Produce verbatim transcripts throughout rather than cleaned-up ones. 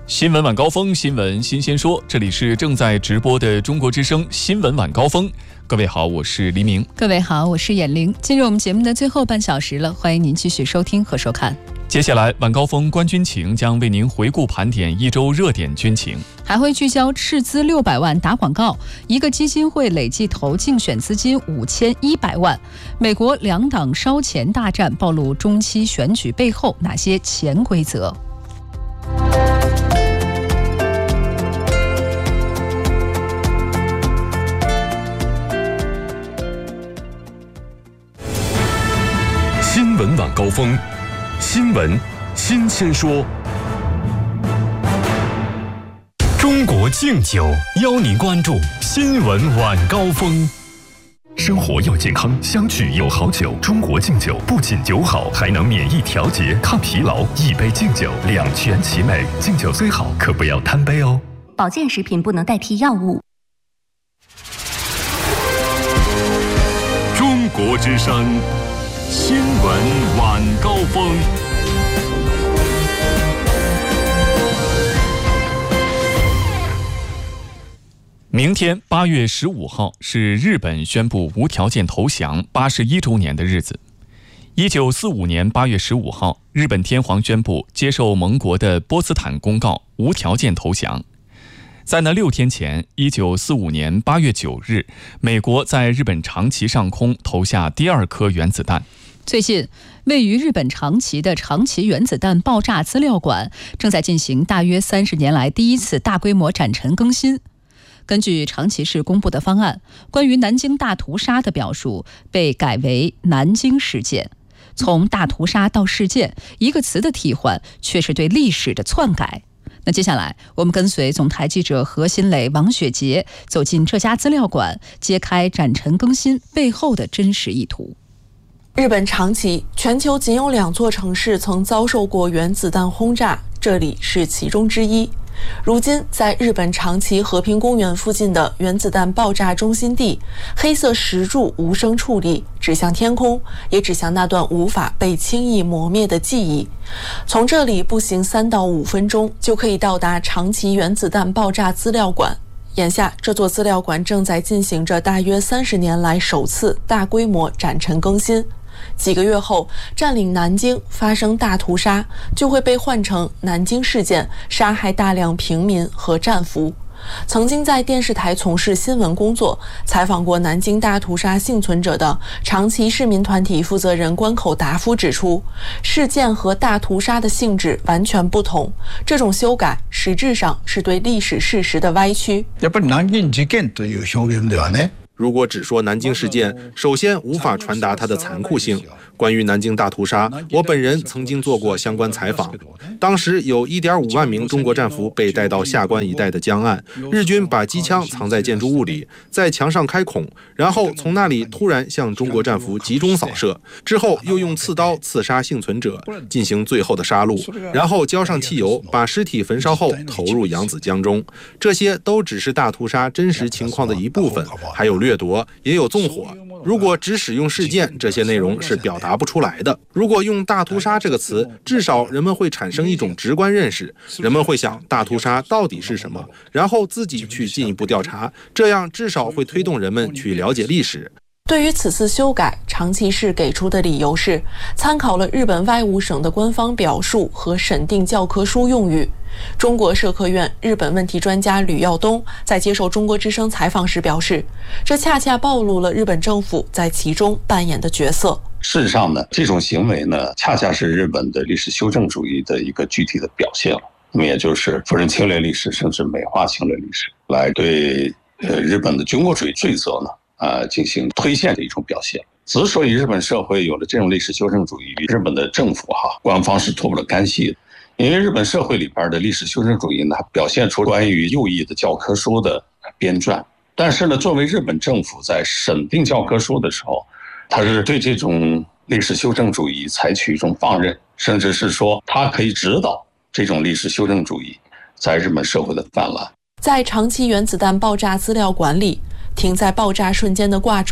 新闻晚高峰，新闻新鲜说，这里是正在直播的中国之声新闻晚高峰。各位好，我是黎明。 各位好，我是眼玲。进入我们节目的最后半小时了，欢迎您继续收听和收看。 接下来晚高峰观军情将为您回顾盘点一周热点军情， 还会聚焦斥资六百万打广告，一个基金会累计投竞选资金五千一百万。美国两党烧钱大战暴露中期选举背后哪些潜规则？ 新闻晚高峰，新闻新鲜说。中国敬酒邀您关注新闻晚高峰。生活要健康，相聚有好酒。中国敬酒不仅酒好，还能免疫调节、抗疲劳。一杯敬酒，两全其美。敬酒虽好，可不要贪杯哦。 保健食品不能代替药物。 中国之声新闻晚高峰。 明天八月十五号是日本宣布无条件投降八十一周年的日子。一九四五年八月十五号，日本天皇宣布接受盟国的波茨坦公告，无条件投降。在那六天前，一九四五年八月九日，美国在日本长崎上空投下第二颗原子弹。 最近，位于日本长崎的长崎原子弹爆炸资料馆正在进行大约三十年来第一次大规模展陈更新。根据长崎市公布的方案，关于南京大屠杀的表述被改为南京事件。从大屠杀到事件，一个词的替换，却是对历史的篡改。那接下来，我们跟随总台记者何新磊、王雪杰走进这家资料馆，揭开展陈更新背后的真实意图。 日本长崎，全球仅有两座城市曾遭受过原子弹轰炸，这里是其中之一。如今，在日本长崎和平公园附近的原子弹爆炸中心地，黑色石柱无声矗立，指向天空，也指向那段无法被轻易磨灭的记忆。从这里步行三到五分钟，就可以到达长崎原子弹爆炸资料馆。眼下，这座资料馆正在进行着大约三十年来首次大规模展陈更新。几个月后，占领南京发生大屠杀，就会被换成南京事件，杀害大量平民和战俘。曾经在电视台从事新闻工作，采访过南京大屠杀幸存者的长崎市民团体负责人关口达夫指出，事件和大屠杀的性质完全不同，这种修改实质上是对历史事实的歪曲。 やっぱり南京事件という表現ではね。 如果只说南京事件，首先无法传达它的残酷性。关于南京大屠杀，我本人曾经做过相关采访。当时有 一点五万名中国战俘被带到下关一带的江岸，日军把机枪藏在建筑物里，在墙上开孔，然后从那里突然向中国战俘集中扫射，之后又用刺刀刺杀幸存者，进行最后的杀戮，然后浇上汽油，把尸体焚烧后投入扬子江中。这些都只是大屠杀真实情况的一部分，还有掠夺，也有纵火。如果只使用事件，这些内容是表达不出来的。如果用大屠杀这个词，至少人们会产生一种直观认识，人们会想大屠杀到底是什么，然后自己去进一步调查，这样至少会推动人们去了解历史。 对于此次修改，长崎市给出的理由是参考了日本外务省的官方表述和审定教科书用语。中国社科院日本问题专家吕耀东在接受中国之声采访时表示，这恰恰暴露了日本政府在其中扮演的角色。 事实上呢，这种行为呢，恰恰是日本的历史修正主义的一个具体的表现了。那么也就是否认侵略历史，甚至美化侵略历史，来对呃日本的军国主义罪责呢呃，进行推荐的一种表现。之所以日本社会有了这种历史修正主义，日本的政府哈官方是脱不了干系的。因为日本社会里边的历史修正主义呢，表现出关于右翼的教科书的编撰，但是呢，作为日本政府在审定教科书的时候，他是对这种历史修正主义采取一种放任，甚至是说他可以指导这种历史修正主义在日本社会的泛滥。 在长崎原子弹爆炸资料馆里，停在爆炸瞬间的挂钟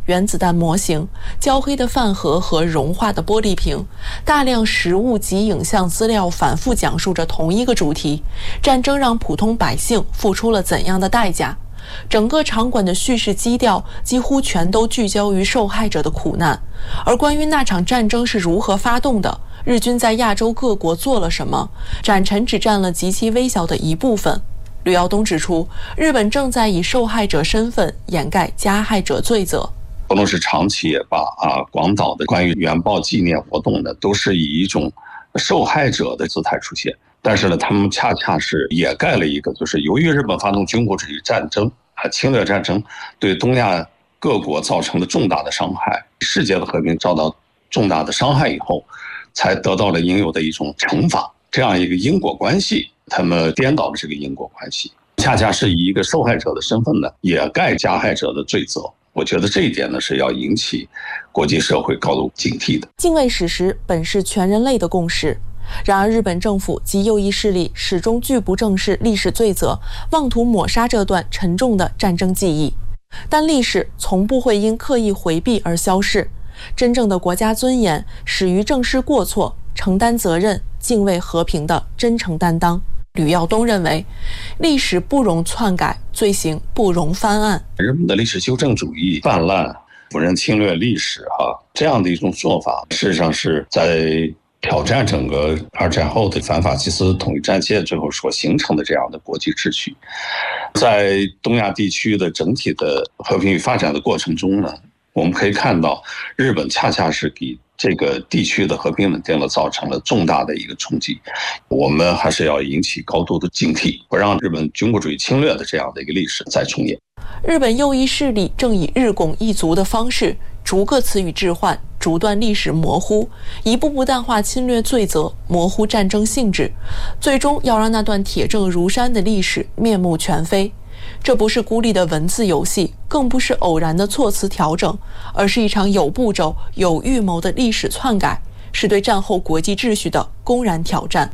原子弹模型、焦黑的饭盒和融化的玻璃瓶，大量实物及影像资料反复讲述着同一个主题：战争让普通百姓付出了怎样的代价。整个场馆的叙事基调几乎全都聚焦于受害者的苦难，而关于那场战争是如何发动的，日军在亚洲各国做了什么，展陈只占了极其微小的一部分。吕耀东指出，日本正在以受害者身份掩盖加害者罪责。 不论是长崎也罢啊，广岛的关于原爆纪念活动呢，都是以一种受害者的姿态出现。但是呢，他们恰恰是掩盖了一个，就是由于日本发动军国主义战争啊，侵略战争对东亚各国造成了重大的伤害，世界的和平遭到重大的伤害以后，才得到了应有的一种惩罚，这样一个因果关系，他们颠倒了这个因果关系，恰恰是以一个受害者的身份呢，掩盖加害者的罪责。我觉得这一点呢，是要引起国际社会高度警惕的。 敬畏史实本是全人类的共识。然而，日本政府及右翼势力始终拒不正视历史罪责，妄图抹杀这段沉重的战争记忆。但历史从不会因刻意回避而消逝。真正的国家尊严始于正视过错、承担责任、敬畏和平的真诚担当。吕耀东认为，历史不容篡改，罪行不容翻案。 日本的历史修正主义泛滥，否认侵略历史哈，这样的一种做法，事实上是在挑战整个二战后的反法西斯统一战线最后所形成的这样的国际秩序。在东亚地区的整体的和平与发展的过程中呢，我们可以看到日本恰恰是给这个地区的和平稳定了造成了重大的一个冲击。我们还是要引起高度的警惕，不让日本军国主义侵略的这样的一个历史再重演。 日本右翼势力正以日拱一卒的方式，逐个词语置换，逐段历史模糊，一步步淡化侵略罪责，模糊战争性质，最终要让那段铁证如山的历史面目全非。这不是孤立的文字游戏，更不是偶然的措辞调整，而是一场有步骤、有预谋的历史篡改，是对战后国际秩序的公然挑战。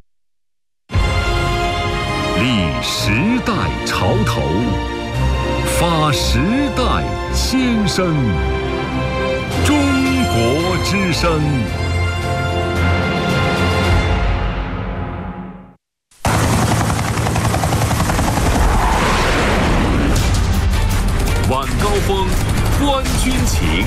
立时代潮头，发时代先声，中国之声。晚高峰，观军情。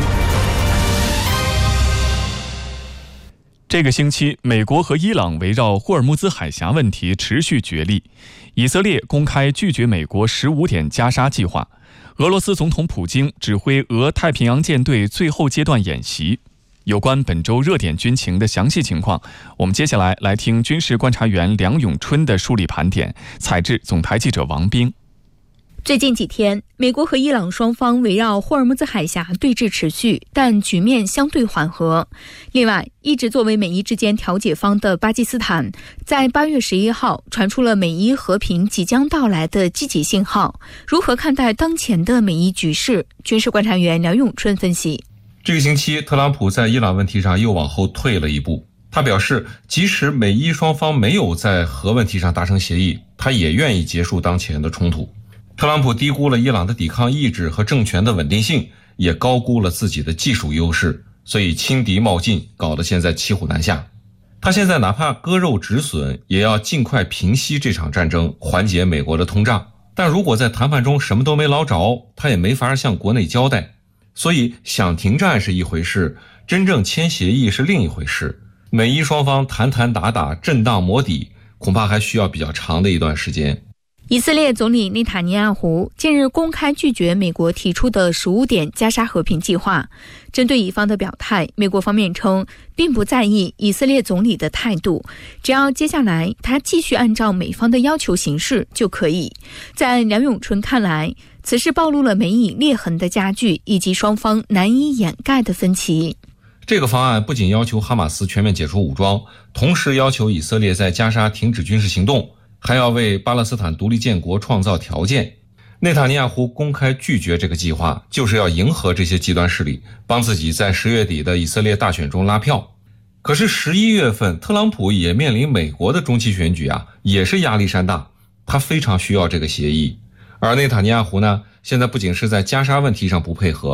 这个星期，美国和伊朗围绕霍尔木兹海峡问题持续角力。以色列公开拒绝美国十五点加沙计划。俄罗斯总统普京指挥俄太平洋舰队最后阶段演习。有关本周热点军情的详细情况，我们接下来来听军事观察员梁永春的梳理盘点，采制总台记者王冰。 最近几天，美国和伊朗双方围绕霍尔木兹海峡对峙持续，但局面相对缓和。另外，一直作为美伊之间调解方的巴基斯坦，在八月十一号传出了美伊和平即将到来的积极信号。如何看待当前的美伊局势？军事观察员梁永春分析。 这个星期，特朗普在伊朗问题上又往后退了一步。他表示，即使美伊双方没有在核问题上达成协议，他也愿意结束当前的冲突。特朗普低估了伊朗的抵抗意志和政权的稳定性，也高估了自己的技术优势，所以轻敌冒进，搞得现在骑虎难下。他现在哪怕割肉止损，也要尽快平息这场战争，缓解美国的通胀。但如果在谈判中什么都没捞着，他也没法向国内交代。所以想停战是一回事，真正签协议是另一回事。美伊双方谈谈打打，震荡磨底，恐怕还需要比较长的一段时间。 以色列总理内塔尼亚胡近日公开拒绝美国提出的十五点加沙和平计划。针对以方的表态，美国方面称并不在意以色列总理的态度，只要接下来他继续按照美方的要求行事就可以。在梁永春看来，此事暴露了美以裂痕的加剧以及双方难以掩盖的分歧。 这个方案不仅要求哈马斯全面解除武装，同时要求以色列在加沙停止军事行动，还要为巴勒斯坦独立建国创造条件。内塔尼亚胡公开拒绝这个计划，就是要迎合这些极端势力，帮自己在十月底的以色列大选中拉票。可是十一月份，特朗普也面临美国的中期选举啊，也是压力山大，他非常需要这个协议。而内塔尼亚胡呢，现在不仅是在加沙问题上不配合，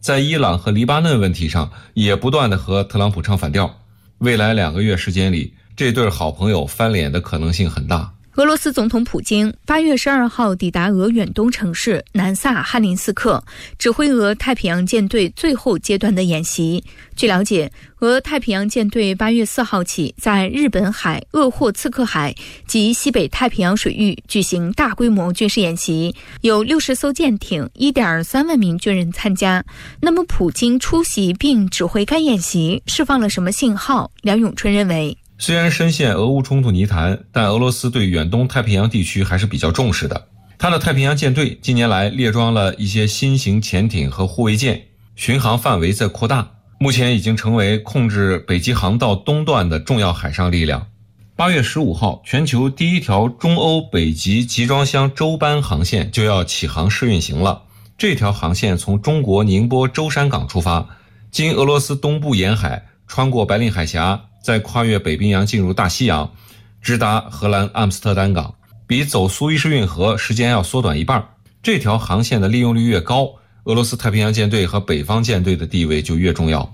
在伊朗和黎巴嫩问题上也不断地和特朗普唱反调。未来两个月时间里，这对好朋友翻脸的可能性很大。 俄罗斯总统普京八月十二号抵达俄远东城市南萨哈林斯克，指挥俄太平洋舰队最后阶段的演习。据了解，俄太平洋舰队八月四号起在日本海、鄂霍次克海及西北太平洋水域举行大规模军事演习，有六十艘舰艇、一点三万名军人参加。那么，普京出席并指挥该演习，释放了什么信号？梁永春认为， 虽然深陷俄乌冲突泥潭，但俄罗斯对远东太平洋地区还是比较重视的。它的太平洋舰队近年来列装了一些新型潜艇和护卫舰，巡航范围在扩大，目前已经成为控制北极航道东段的重要海上力量。八月十五号，全球第一条中欧北极集装箱舟班航线就要起航试运行了。这条航线从中国宁波舟山港出发，经俄罗斯东部沿海，穿过白令海峡，再跨越北冰洋进入大西洋，直达荷兰阿姆斯特丹港，比走苏伊士运河时间要缩短一半。这条航线的利用率越高，俄罗斯太平洋舰队和北方舰队的地位就越重要。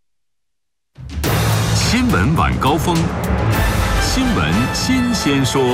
新闻晚高峰，新闻新鲜说。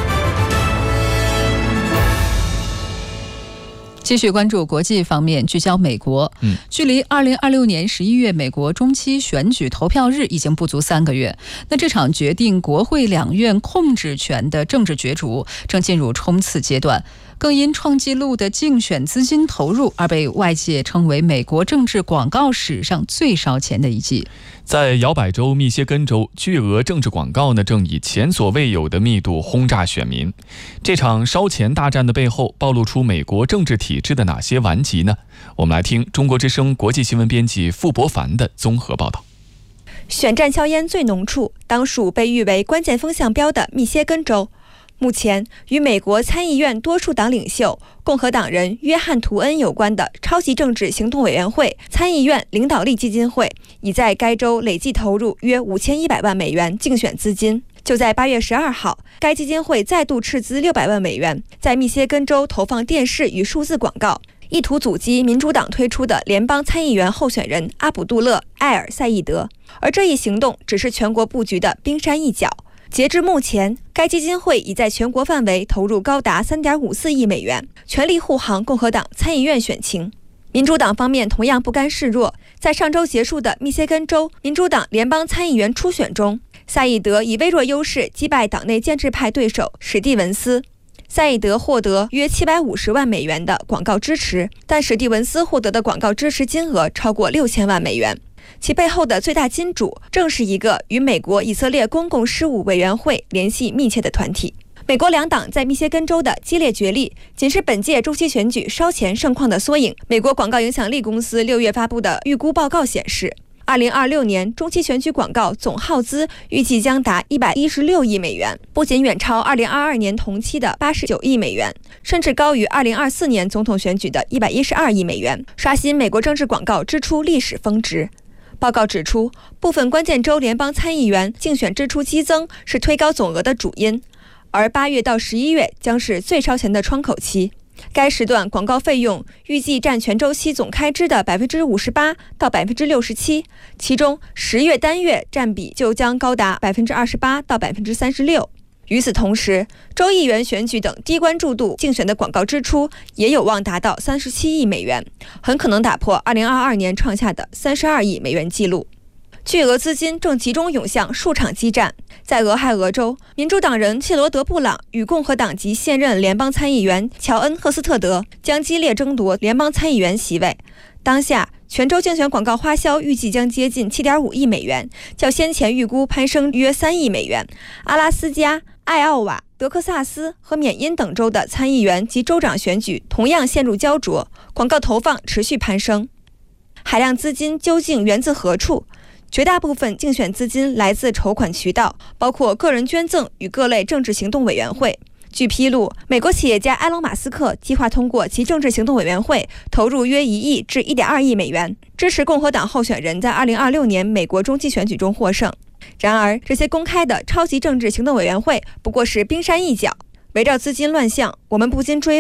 继续关注国际方面，聚焦美国。嗯，距离二零二六年十一月美国中期选举投票日已经不足三个月。那这场决定国会两院控制权的政治角逐正进入冲刺阶段，更因创纪录的竞选资金投入而被外界称为美国政治广告史上最烧钱的一季。 在摇摆州密歇根州，巨额政治广告呢正以前所未有的密度轰炸选民。这场烧钱大战的背后，暴露出美国政治体制的哪些顽疾呢？我们来听中国之声国际新闻编辑傅博凡的综合报道。 选战硝烟最浓处，当属被誉为关键风向标的密歇根州。目前，与美国参议院多数党领袖共和党人约翰·图恩有关的超级政治行动委员会参议院领导力基金会已在该州累计投入约五千一百万美元竞选资金。就在八月十二号，该基金会再度斥资六百万美元，在密歇根州投放电视与数字广告，意图阻击民主党推出的联邦参议员候选人阿卜杜勒·埃尔赛义德。而这一行动只是全国布局的冰山一角。截至目前，该基金会已在全国范围投入高达 三点五四亿美元，全力护航共和党参议院选情。民主党方面同样不甘示弱，在上周结束的密歇根州民主党联邦参议员初选中，赛义德以微弱优势击败党内建制派对手史蒂文斯。赛义德获得约七百五十万美元的广告支持，但史蒂文斯获得的广告支持金额超过六千万美元。其背后的最大金主正是一个与美国以色列公共事务委员会联系密切的团体。美国两党在密歇根州的激烈角力，仅是本届中期选举烧钱盛况的缩影。美国广告影响力公司六月发布的预估报告显示，二零二六年中期选举广告总耗资预计将达一百一十六亿美元，不仅远超二零二二年同期的八十九亿美元，甚至高于二零二四年总统选举的一百一十二亿美元，刷新美国政治广告支出历史峰值。报告指出，部分关键州联邦参议员竞选支出激增是推高总额的主因，而八月到十一月将是最烧钱的窗口期。该时段广告费用预计占全周期总开支的 百分之五十八 到 百分之六十七， 其中十月单月占比就将高达 百分之二十八 到 百分之三十六。与此同时，州议员选举等低关注度竞选的广告支出也有望达到三十七亿美元，很可能打破二零二二年创下的三十二亿美元纪录。巨额资金正集中涌向数场激战。在俄亥俄州，民主党人切罗德·布朗与共和党籍现任联邦参议员乔恩·赫斯特德将激烈争夺联邦参议员席位。当下，全州竞选广告花销预计将接近 七点五亿美元，较先前预估攀升约三亿美元。阿拉斯加、艾奥瓦、德克萨斯和缅因等州的参议员及州长选举同样陷入焦灼，广告投放持续攀升。海量资金究竟源自何处？绝大部分竞选资金来自筹款渠道，包括个人捐赠与各类政治行动委员会。据披露，美国企业家埃隆·马斯克计划通过其政治行动委员会投入约一亿至 一点二亿美元，支持共和党候选人在二零二六年美国中期选举中获胜。然而，这些公开的超级政治行动委员会不过是冰山一角。围绕资金乱象，我们不禁追问：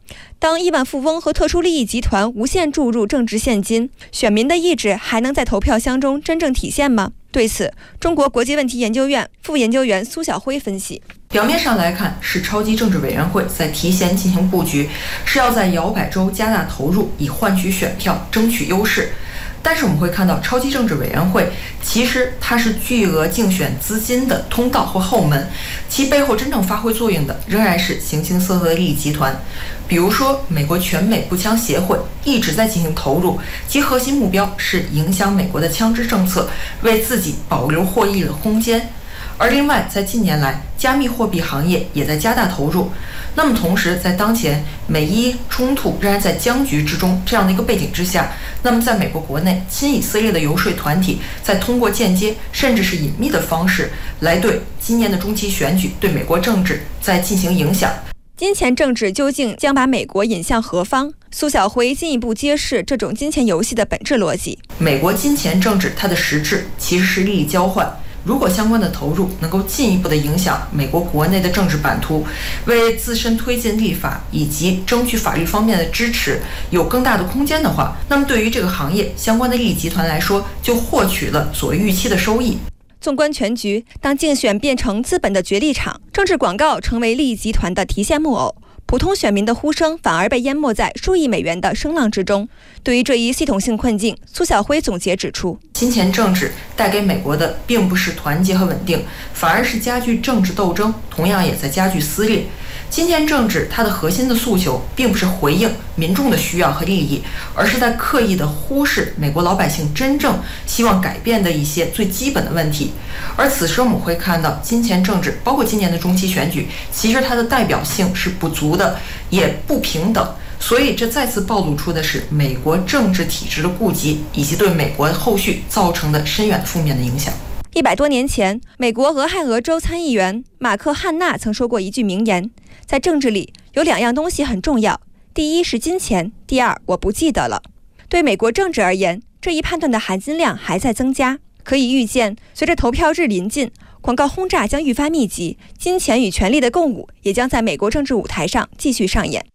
当亿万富翁和特殊利益集团无限注入政治现金，选民的意志还能在投票箱中真正体现吗？对此，中国国际问题研究院副研究员苏晓辉分析： 表面上来看，是超级政治委员会在提前进行布局，是要在摇摆州加大投入，以换取选票，争取优势。但是我们会看到，超级政治委员会其实它是巨额竞选资金的通道或后门，其背后真正发挥作用的仍然是形形色色的利益集团。比如说，美国全美步枪协会一直在进行投入，其核心目标是影响美国的枪支政策，为自己保留获益的空间。而另外，在近年来，加密货币行业也在加大投入。那么同时，在当前美伊冲突仍然在僵局之中这样的一个背景之下，那么在美国国内，亲以色列的游说团体在通过间接甚至是隐秘的方式，来对今年的中期选举、对美国政治在进行影响。 金钱政治究竟将把美国引向何方？苏晓辉进一步揭示这种金钱游戏的本质逻辑。 美国金钱政治它的实质其实是利益交换。如果相关的投入能够进一步的影响美国国内的政治版图，为自身推进立法以及争取法律方面的支持有更大的空间的话，那么对于这个行业相关的利益集团来说，就获取了所预期的收益。 纵观全局，当竞选变成资本的角力场，政治广告成为利益集团的提线木偶，普通选民的呼声反而被淹没在数亿美元的声浪之中。对于这一系统性困境，苏晓辉总结指出， 金钱政治带给美国的并不是团结和稳定，反而是加剧政治斗争，同样也在加剧撕裂。金钱政治它的核心的诉求并不是回应民众的需要和利益，而是在刻意的忽视美国老百姓真正希望改变的一些最基本的问题。而此时我们会看到，金钱政治包括今年的中期选举，其实它的代表性是不足的，也不平等。所以这再次暴露出的是美国政治体制的痼疾，以及对美国后续造成的深远负面的影响。 一百多年前，美国俄亥俄州参议员马克·汉纳曾说过一句名言：在政治里有两样东西很重要，第一是金钱，第二我不记得了。对美国政治而言，这一判断的含金量还在增加。可以预见，随着投票日临近，广告轰炸将愈发密集，金钱与权力的共舞也将在美国政治舞台上继续上演。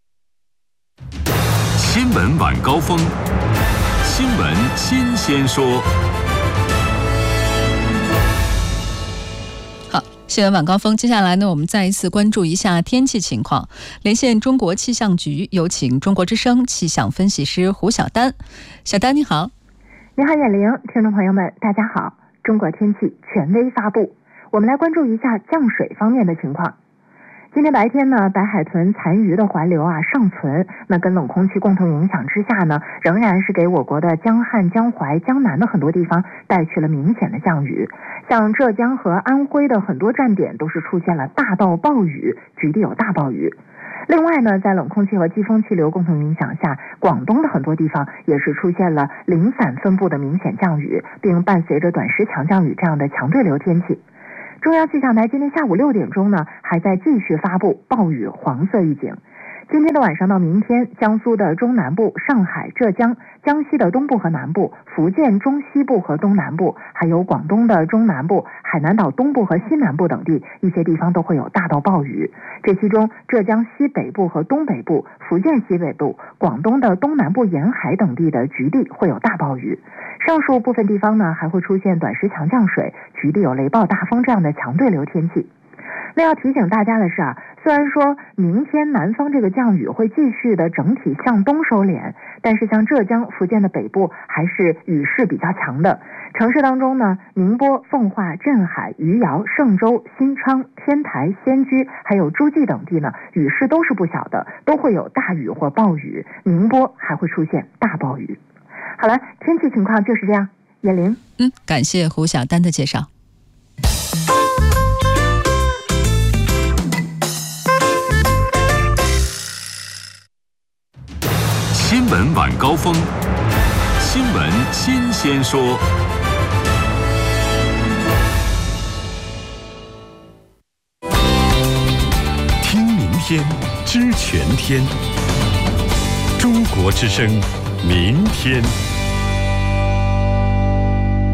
新闻晚高峰，新闻新鲜说。 好，新闻晚高峰，接下来呢，我们再一次关注一下天气情况。连线中国气象局，有请中国之声气象分析师胡晓丹。小丹你好。 你好，远玲，听众朋友们，大家好。中国天气权威发布，我们来关注一下降水方面的情况。今天白天呢，白海豚残余的环流啊尚存，那跟冷空气共同影响之下呢，仍然是给我国的江汉、江淮、江南的很多地方带去了明显的降雨。像浙江和安徽的很多站点都是出现了大到暴雨，局地有大暴雨。另外呢，在冷空气和季风气流共同影响下，广东的很多地方也是出现了零散分布的明显降雨，并伴随着短时强降雨这样的强对流天气。中央气象台今天下午六点钟呢，还在继续发布暴雨黄色预警。今天的晚上到明天，江苏的中南部、上海、浙江、江西的东部和南部、福建中西部和东南部，还有广东的中南部、海南岛东部和西南部等地，一些地方都会有大到暴雨。这其中，浙江西北部和东北部、福建西北部、广东的东南部沿海等地的局地会有大暴雨。上述部分地方呢，还会出现短时强降水、局地有雷暴大风这样的强对流天气。那要提醒大家的是啊，虽然说明天南方这个降雨会继续的整体向东收敛，但是像浙江、福建的北部还是雨势比较强的。城市当中呢，宁波、奉化、镇海、余姚、嵊州、新昌、天台、仙居还有诸暨等地呢，雨势都是不小的，都会有大雨或暴雨，宁波还会出现大暴雨。好了，天气情况就是这样。叶玲， 嗯，感谢胡晓丹的介绍。 新闻晚高峰，新闻新鲜说。听明天，知全天。中国之声，明天。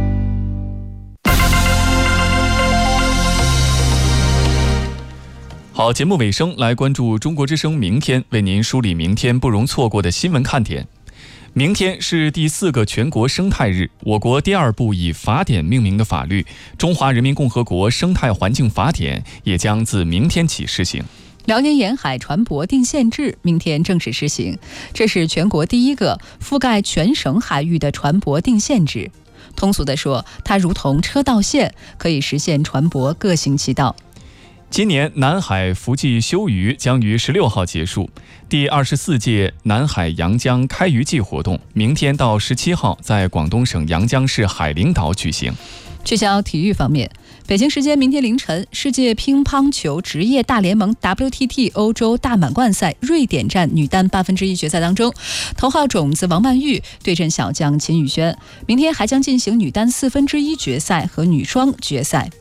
好好，节目尾声来关注中国之声明天为您梳理明天不容错过的新闻看点。明天是第四个全国生态日，我国第二部以法典命名的法律《中华人民共和国生态环境法典》也将自明天起施行。 辽宁沿海船舶定限制明天正式施行，这是全国第一个覆盖全省海域的船舶定限制。通俗地说，它如同车道线，可以实现船舶各行其道。 今年南海伏季休渔将于十六号结束，第二十四届南海阳江开渔季活动明天到十七号在广东省阳江市海陵岛举行。 聚焦体育方面，北京时间明天凌晨，世界乒乓球职业大联盟 W T T 欧洲大满贯赛瑞典站女单八分之一决赛当中，头号种子王曼玉对阵小将秦宇轩。明天还将进行女单四分之一决赛和女双决赛。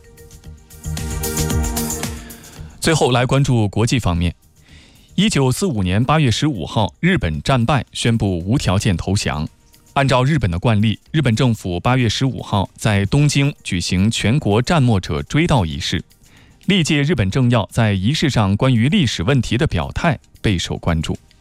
最后来关注国际方面。一九四五年八月十五号，日本战败，宣布无条件投降。按照日本的惯例，日本政府八月十五号在东京举行全国战没者追悼仪式。历届日本政要在仪式上关于历史问题的表态备受关注。